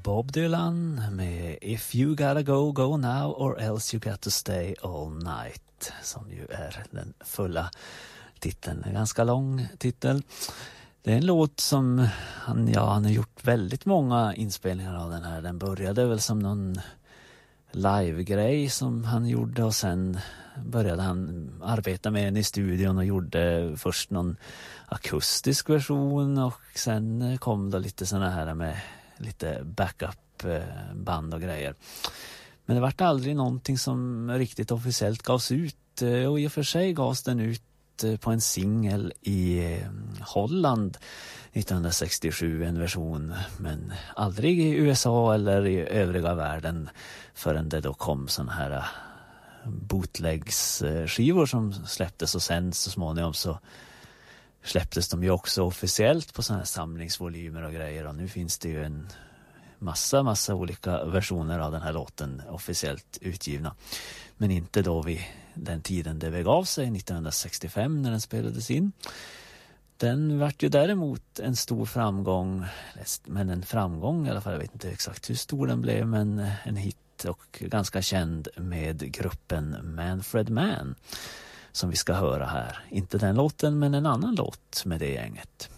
Bob Dylan med If You Gotta Go, Go Now or Else You Got To Stay All Night, som ju är den fulla titeln, en ganska lång titel. Det är en låt som han har gjort väldigt många inspelningar av den här. Den började väl som någon live-grej som han gjorde och sen började han arbeta med den i studion och gjorde först någon akustisk version och sen kom det lite såna här med lite backup band och grejer. Men det var aldrig någonting som riktigt officiellt gavs ut, och i och för sig gavs den ut på en singel i Holland 1967, en version, men aldrig i USA eller i övriga världen förrän det då kom såna här bootlegs-skivor som släpptes, och sen så småningom så släpptes de ju också officiellt på såna här samlingsvolymer och grejer, och nu finns det ju en massa olika versioner av den här låten officiellt utgivna, men inte då vid den tiden det begav sig 1965 när den spelades in. Den vart ju däremot en stor framgång, men en framgång i alla fall, jag vet inte exakt hur stor den blev, men en hit och ganska känd med gruppen Manfred Mann som vi ska höra här. Inte den låten, men en annan låt med det gänget.